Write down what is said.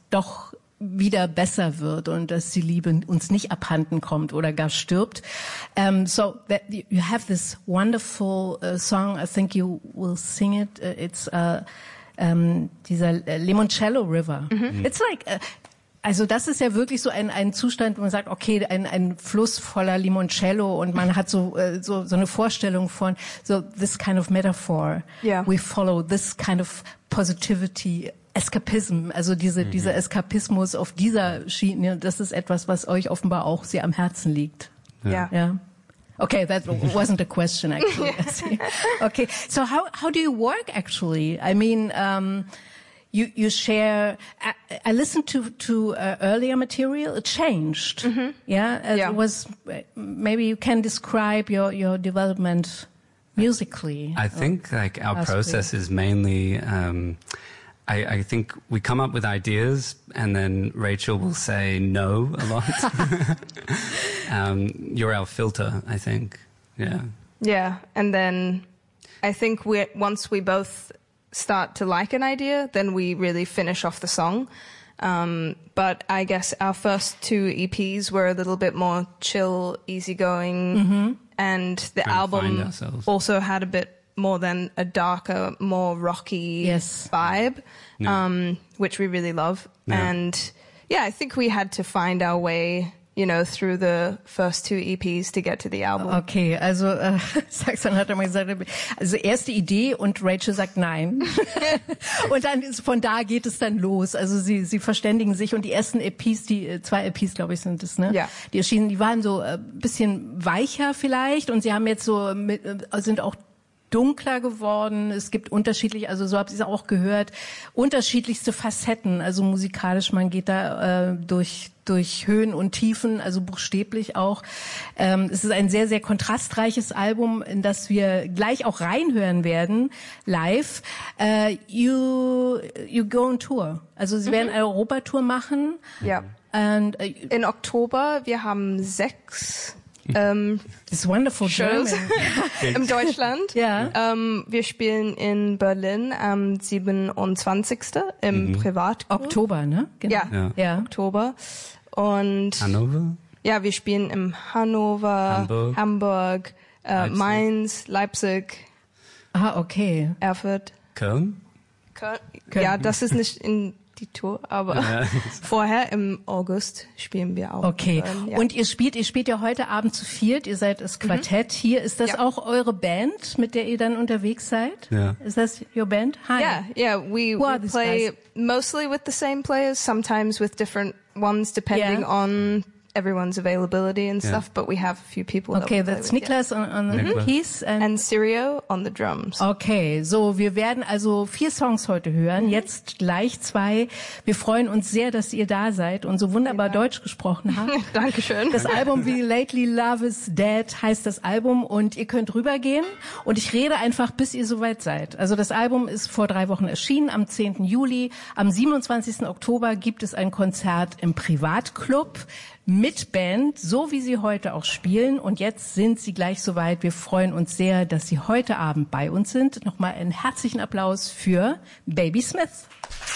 doch wieder besser wird und dass die Liebe uns nicht abhanden kommt oder gar stirbt. So that you have this wonderful song. I think you will sing it. It's dieser Limoncello River. It's like also das ist ja wirklich so ein Zustand, wo man sagt, okay, ein Fluss voller Limoncello und man hat so eine Vorstellung von so this kind of metaphor. Yeah. We follow this kind of positivity. Eskapism, also dieser Eskapismus auf dieser Schiene, das ist etwas, was euch offenbar auch sehr am Herzen liegt. Ja. Yeah. Okay, that wasn't a question actually. Okay, so how do you work actually? I mean, you share. I listened to earlier material. It changed. Yeah. It was. Maybe you can describe your development musically. I think like our process is mainly. I think we come up with ideas and then Rachel will say no a lot. You're our filter, I think. Yeah. Yeah. And then I think once we both start to like an idea, then we really finish off the song. But I guess our first two EPs were a little bit more chill, easygoing. And the album also had a bit more than a darker, more rocky vibe, which we really love. Yeah. And yeah, I think we had to find our way, through the first two EPs to get to the album. Okay, also Saxon hat einmal gesagt, also erste Idee und Rachel sagt nein. Und dann von da geht es dann los. Also sie verständigen sich und die ersten EPs, die 2 EPs, glaube ich, sind es, ne? Ja. Die erschienen, die waren so ein bisschen weicher vielleicht und sie haben jetzt sind auch dunkler geworden. Es gibt unterschiedlich, also so habe ich es auch gehört, unterschiedlichste Facetten. Also musikalisch, man geht da durch Höhen und Tiefen, also buchstäblich auch. Es ist ein sehr, sehr kontrastreiches Album, in das wir gleich auch reinhören werden, live. You go on tour. Also Sie werden eine Europatour machen. Ja. And, in Oktober, wir haben 6 It's wonderful Shows in Deutschland. Ja. Wir spielen in Berlin am 27. im Privatclub. Oktober, ne? Genau. Ja. Oktober. Und Hannover? Ja, wir spielen in Hannover, Hamburg, Mainz, Leipzig. Ah, okay. Erfurt. Köln? Ja, das ist nicht in die Tour, aber vorher im August spielen wir auch. Okay. Und ihr spielt ja heute Abend zu viert, ihr seid das Quartett hier. Ist das auch eure Band, mit der ihr dann unterwegs seid? Ja. Ist das your band? Hi. Yeah. We play mostly with the same players, sometimes with different ones depending on everyone's availability and stuff, but we have a few people. Okay, that's Niklas on the keys and Sirio on the drums. Okay, so wir werden also 4 Songs heute hören, jetzt gleich 2. Wir freuen uns sehr, dass ihr da seid und so wunderbar Deutsch gesprochen habt. Dankeschön. Das Album wie Lately Love is Dead heißt das Album und ihr könnt rübergehen und ich rede einfach, bis ihr soweit seid. Also das Album ist vor 3 Wochen erschienen, am 10. Juli. Am 27. Oktober gibt es ein Konzert im Privatclub mit Band, so wie sie heute auch spielen. Und jetzt sind sie gleich soweit. Wir freuen uns sehr, dass sie heute Abend bei uns sind. Nochmal einen herzlichen Applaus für Baby Smith.